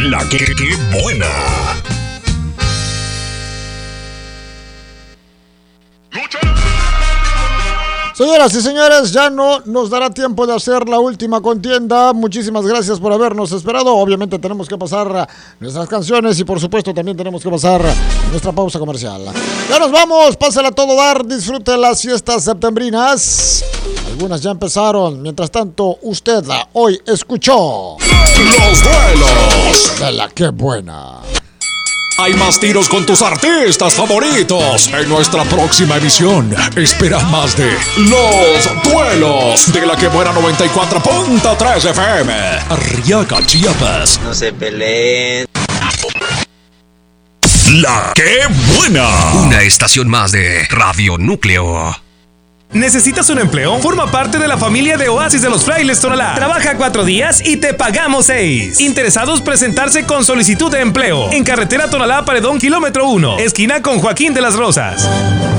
La que buena. Señoras y señores, ya no nos dará tiempo de hacer la última contienda. Muchísimas gracias por habernos esperado. Obviamente tenemos que pasar nuestras canciones y por supuesto también tenemos que pasar nuestra pausa comercial. Ya nos vamos, pásala a todo dar, disfrute las fiestas septembrinas. Algunas ya empezaron, mientras tanto usted hoy escuchó Los duelos de la que buena. Hay más tiros con tus artistas favoritos. En nuestra próxima emisión, espera más de Los Duelos de la que buena 94.3 FM. Arriaga, Chiapas. No se peleen. La que buena. Una estación más de Radio Núcleo. ¿Necesitas un empleo? Forma parte de la familia de Oasis de los Frailes Tonalá. Trabaja 4 días y te pagamos 6. Interesados presentarse con solicitud de empleo. En carretera Tonalá Paredón, kilómetro 1, esquina con Joaquín de las Rosas.